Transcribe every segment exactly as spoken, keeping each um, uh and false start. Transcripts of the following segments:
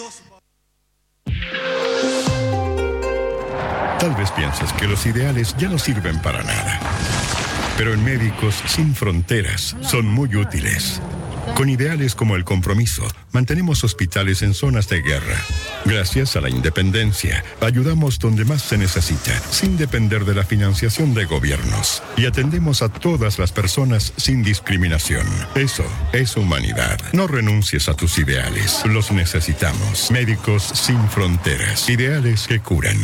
Tal vez pienses que los ideales ya no sirven para nada. Pero en Médicos Sin Fronteras son muy útiles. Con ideales como el compromiso, mantenemos hospitales en zonas de guerra. Gracias a la independencia, ayudamos donde más se necesita, sin depender de la financiación de gobiernos. Y atendemos a todas las personas sin discriminación. Eso es humanidad. No renuncies a tus ideales. Los necesitamos. Médicos Sin Fronteras. Ideales que curan.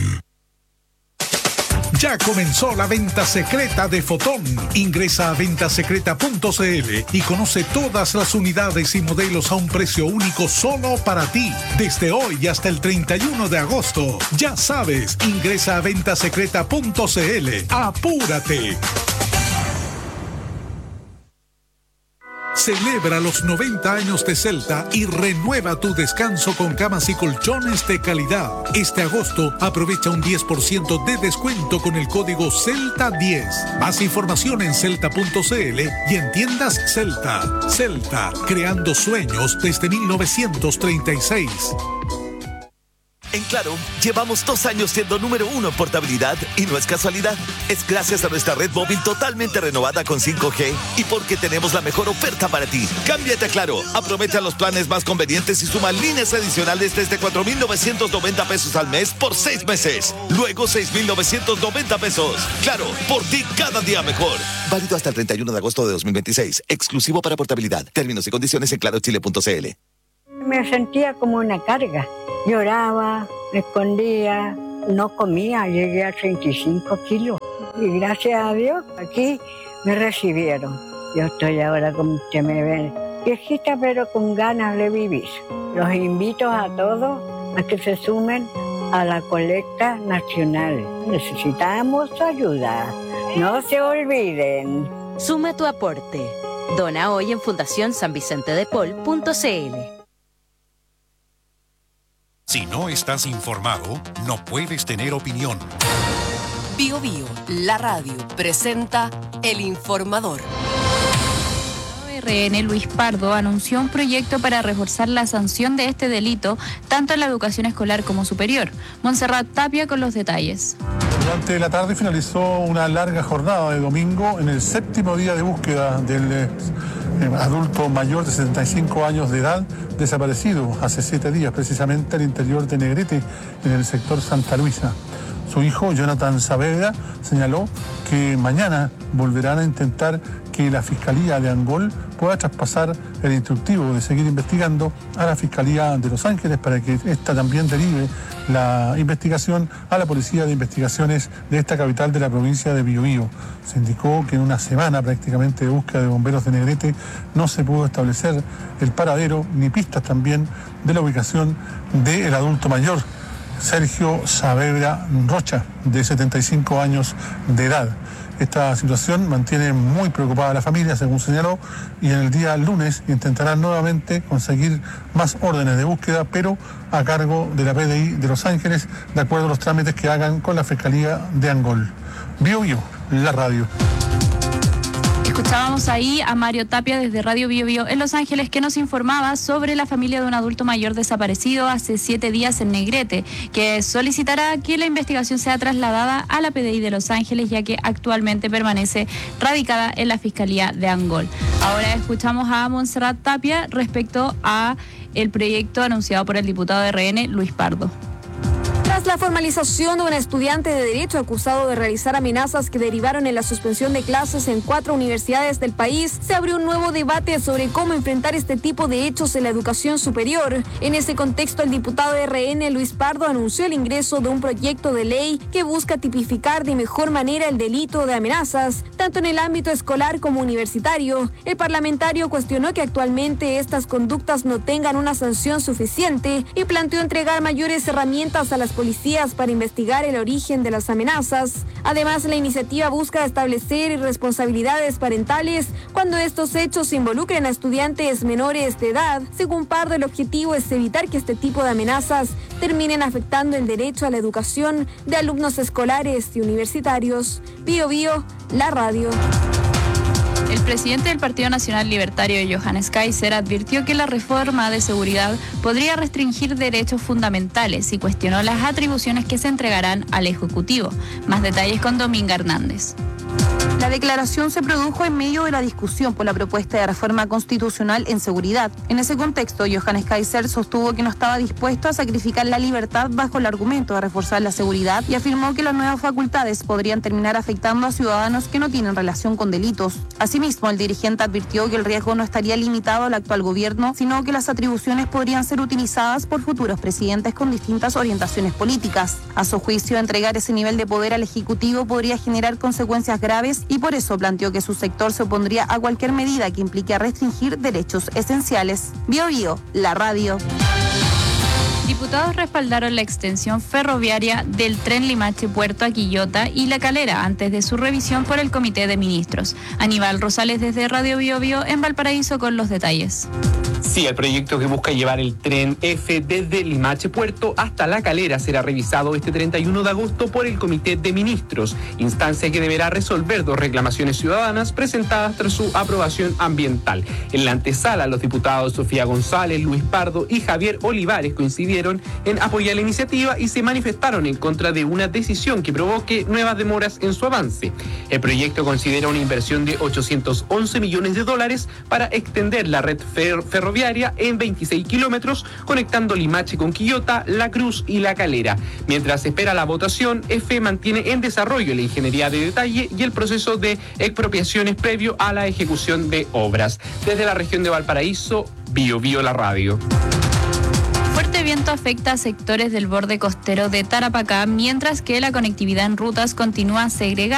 Ya comenzó la venta secreta de Fotón. Ingresa a venta secreta punto c l y conoce todas las unidades y modelos a un precio único solo para ti. Desde hoy hasta el treinta y uno de agosto. Ya sabes, ingresa a venta secreta punto c l. ¡Apúrate! Celebra los noventa años de Celta y renueva tu descanso con camas y colchones de calidad. Este agosto aprovecha un diez por ciento de descuento con el código Celta diez. Más información en celta punto c l y en tiendas Celta. Celta, creando sueños desde mil novecientos treinta y seis. En Claro, llevamos dos años siendo número uno en portabilidad y no es casualidad. Es gracias a nuestra red móvil totalmente renovada con cinco G y porque tenemos la mejor oferta para ti. Cámbiate a Claro, aprovecha los planes más convenientes y suma líneas adicionales desde cuatro mil novecientos noventa pesos al mes por seis meses. Luego seis mil novecientos noventa pesos. Claro, por ti cada día mejor. Válido hasta el treinta y uno de agosto de dos mil veintiséis. Exclusivo para portabilidad. Términos y condiciones en claro chile punto c l. Me sentía como una carga. Lloraba, me escondía, no comía, llegué a treinta y cinco kilos. Y gracias a Dios, aquí me recibieron. Yo estoy ahora, como usted me ve, viejita pero con ganas de vivir. Los invito a todos a que se sumen a la colecta nacional. Necesitamos ayuda. No se olviden. Suma tu aporte. Dona hoy en fundación san vicente de paul punto c l. Si no estás informado, no puedes tener opinión. Bio Bio, la radio, presenta El Informador. R N Luis Pardo anunció un proyecto para reforzar la sanción de este delito, tanto en la educación escolar como superior. Montserrat Tapia con los detalles. Durante la tarde finalizó una larga jornada de domingo en el séptimo día de búsqueda del eh, adulto mayor de setenta y cinco años de edad desaparecido hace siete días, precisamente al interior de Negrete, en el sector Santa Luisa. Su hijo, Jonathan Saavedra, señaló que mañana volverán a intentar que la Fiscalía de Angol pueda traspasar el instructivo de seguir investigando a la Fiscalía de Los Ángeles para que ésta también derive la investigación a la Policía de Investigaciones de esta capital de la provincia de Biobío. Se indicó que en una semana prácticamente de búsqueda de bomberos de Negrete no se pudo establecer el paradero ni pistas también de la ubicación del adulto mayor, Sergio Saavedra Rocha, de setenta y cinco años de edad. Esta situación mantiene muy preocupada a la familia, según señaló, y en el día lunes intentarán nuevamente conseguir más órdenes de búsqueda, pero a cargo de la P D I de Los Ángeles, de acuerdo a los trámites que hagan con la Fiscalía de Angol. Bio Bio, la radio. Escuchábamos ahí a Mario Tapia desde Radio Bio Bio en Los Ángeles, que nos informaba sobre la familia de un adulto mayor desaparecido hace siete días en Negrete, que solicitará que la investigación sea trasladada a la P D I de Los Ángeles, ya que actualmente permanece radicada en la Fiscalía de Angol. Ahora escuchamos a Montserrat Tapia respecto a el proyecto anunciado por el diputado de R N, Luis Pardo. Tras la formalización de un estudiante de Derecho acusado de realizar amenazas que derivaron en la suspensión de clases en cuatro universidades del país, se abrió un nuevo debate sobre cómo enfrentar este tipo de hechos en la educación superior. En ese contexto, el diputado de R N, Luis Pardo, anunció el ingreso de un proyecto de ley que busca tipificar de mejor manera el delito de amenazas, tanto en el ámbito escolar como universitario. El parlamentario cuestionó que actualmente estas conductas no tengan una sanción suficiente y planteó entregar mayores herramientas a las policías para investigar el origen de las amenazas. Además, la iniciativa busca establecer responsabilidades parentales cuando estos hechos involucren a estudiantes menores de edad. Según Pardo, el objetivo es evitar que este tipo de amenazas terminen afectando el derecho a la educación de alumnos escolares y universitarios. Bio Bio, la radio. El presidente del Partido Nacional Libertario, Johannes Kaiser, advirtió que la reforma de seguridad podría restringir derechos fundamentales y cuestionó las atribuciones que se entregarán al Ejecutivo. Más detalles con Dominga Hernández. La declaración se produjo en medio de la discusión por la propuesta de reforma constitucional en seguridad. En ese contexto, Johannes Kaiser sostuvo que no estaba dispuesto a sacrificar la libertad bajo el argumento de reforzar la seguridad y afirmó que las nuevas facultades podrían terminar afectando a ciudadanos que no tienen relación con delitos. Asimismo, el dirigente advirtió que el riesgo no estaría limitado al actual gobierno, sino que las atribuciones podrían ser utilizadas por futuros presidentes con distintas orientaciones políticas. A su juicio, entregar ese nivel de poder al Ejecutivo podría generar consecuencias graves y por eso planteó que su sector se opondría a cualquier medida que implique restringir derechos esenciales. Bio Bio, la radio. Diputados respaldaron la extensión ferroviaria del tren Limache-Puerto a Quillota y La Calera antes de su revisión por el Comité de Ministros. Aníbal Rosales desde Radio Bio Bio en Valparaíso con los detalles. Sí, el proyecto que busca llevar el tren F desde Limache Puerto hasta La Calera será revisado este treinta y uno de agosto por el Comité de Ministros, instancia que deberá resolver dos reclamaciones ciudadanas presentadas tras su aprobación ambiental. En la antesala, los diputados Sofía González, Luis Pardo y Javier Olivares coincidieron en apoyar la iniciativa y se manifestaron en contra de una decisión que provoque nuevas demoras en su avance. El proyecto considera una inversión de ochocientos once millones de dólares para extender la red fer- ferroviaria en veintiséis kilómetros, conectando Limache con Quillota, La Cruz y La Calera. Mientras se espera la votación, EFE mantiene en desarrollo la ingeniería de detalle y el proceso de expropiaciones previo a la ejecución de obras. Desde la región de Valparaíso, Bio Bio la radio. Fuerte viento afecta a sectores del borde costero de Tarapacá, mientras que la conectividad en rutas continúa segregada.